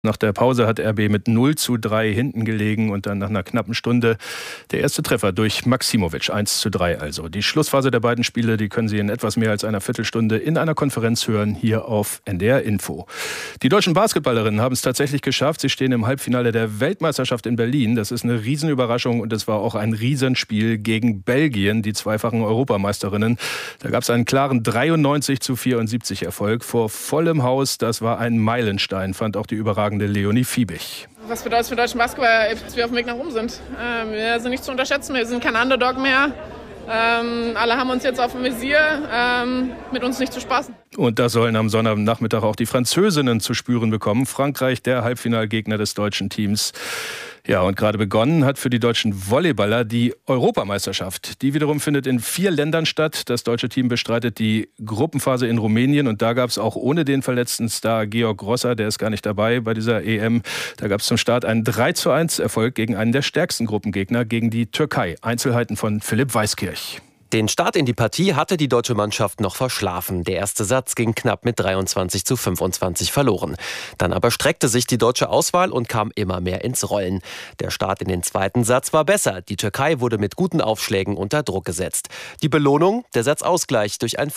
Nach der Pause hat RB mit 0:3 hinten gelegen und dann nach einer knappen Stunde der erste Treffer durch Maximovic, 1:3 also. Die Schlussphase der beiden Spiele, die können Sie in etwas mehr als einer Viertelstunde in einer Konferenz hören, hier auf NDR Info. Die deutschen Basketballerinnen haben es tatsächlich geschafft. Sie stehen im Halbfinale der Weltmeisterschaft in Berlin. Das ist eine Riesenüberraschung und es war auch ein Riesenspiel gegen Belgien, die zweifachen Europameisterinnen. Da gab es einen klaren 93:74 Erfolg vor vollem Haus. Das war ein Meilenstein, fand auch die überragende Leonie Fiebig. Was bedeutet es für deutschen Basketball, dass wir auf dem Weg nach oben sind? Wir sind nicht zu unterschätzen, wir sind kein Underdog mehr. Alle haben uns jetzt auf dem Visier, mit uns nicht zu spaßen. Und das sollen am Sonnabendnachmittag auch die Französinnen zu spüren bekommen. Frankreich, der Halbfinalgegner des deutschen Teams. Ja, und gerade begonnen hat für die deutschen Volleyballer die Europameisterschaft. Die wiederum findet in 4 Ländern statt. Das deutsche Team bestreitet die Gruppenphase in Rumänien. Und da gab es auch ohne den verletzten Star Georg Grosser, der ist gar nicht dabei bei dieser EM. Da gab es zum Start einen 3:1 Erfolg gegen einen der stärksten Gruppengegner, gegen die Türkei. Einzelheiten von Philipp Weiskirch. Den Start in die Partie hatte die deutsche Mannschaft noch verschlafen. Der erste Satz ging knapp mit 23:25 verloren. Dann aber streckte sich die deutsche Auswahl und kam immer mehr ins Rollen. Der Start in den zweiten Satz war besser. Die Türkei wurde mit guten Aufschlägen unter Druck gesetzt. Die Belohnung, der Satzausgleich durch ein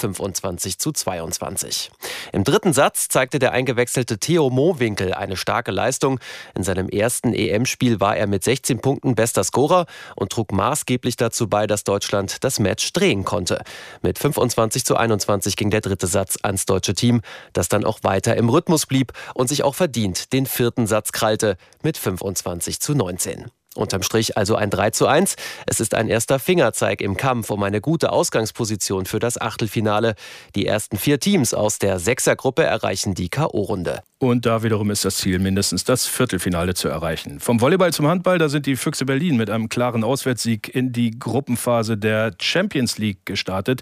25:22. Im dritten Satz zeigte der eingewechselte Theo Mohwinkel eine starke Leistung. In seinem ersten EM-Spiel war er mit 16 Punkten bester Scorer und trug maßgeblich dazu bei, dass Deutschland das Match drehen konnte. Mit 25:21 ging der dritte Satz ans deutsche Team, das dann auch weiter im Rhythmus blieb und sich auch verdient den vierten Satz krallte mit 25:19. Unterm Strich also ein 3:1. Es ist ein erster Fingerzeig im Kampf um eine gute Ausgangsposition für das Achtelfinale. Die ersten 4 Teams aus der Sechsergruppe erreichen die K.O.-Runde. Und da wiederum ist das Ziel, mindestens das Viertelfinale zu erreichen. Vom Volleyball zum Handball, da sind die Füchse Berlin mit einem klaren Auswärtssieg in die Gruppenphase der Champions League gestartet.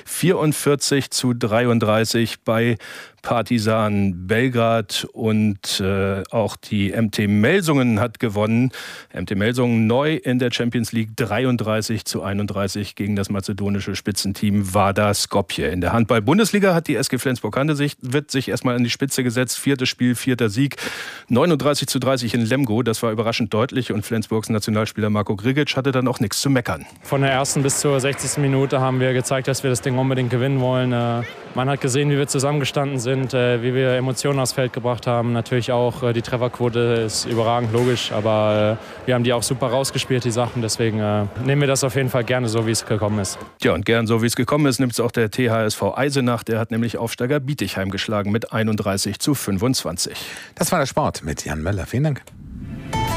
44:33 bei Partizan Belgrad und auch die MT Melsungen hat gewonnen. MT Melsungen neu in der Champions League, 33:31 gegen das mazedonische Spitzenteam Vardar Skopje. In der Handball-Bundesliga hat die SG Flensburg-Handewitt sich erstmal an die Spitze gesetzt. 4. Spiel, 4. Sieg. 39:30 in Lemgo. Das war überraschend deutlich und Flensburgs Nationalspieler Marco Grigic hatte dann auch nichts zu meckern. Von der ersten bis zur 60. Minute haben wir gezeigt, dass wir das Ding unbedingt gewinnen wollen. Man hat gesehen, wie wir zusammengestanden sind, wie wir Emotionen aufs Feld gebracht haben. Natürlich auch die Trefferquote ist überragend, logisch, aber wir haben die auch super rausgespielt, die Sachen. Deswegen nehmen wir das auf jeden Fall gerne so, wie es gekommen ist. Ja, und gern so, wie es gekommen ist, nimmt es auch der THSV Eisenach. Der hat nämlich Aufsteiger Bietigheim geschlagen mit 31:25. Das war der Sport mit Jan Möller. Vielen Dank.